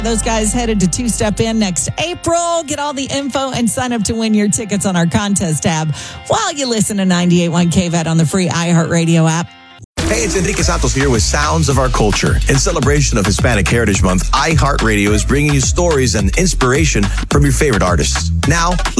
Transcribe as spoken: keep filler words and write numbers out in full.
Those guys headed to Two Step In next April. Get all the info and sign up to win your tickets on our contest tab while you listen to ninety-eight point one K V A T on the free iHeartRadio app. Hey, it's Enrique Santos here with Sounds of Our Culture. In celebration of Hispanic Heritage Month, iHeartRadio is bringing you stories and inspiration from your favorite artists. Now,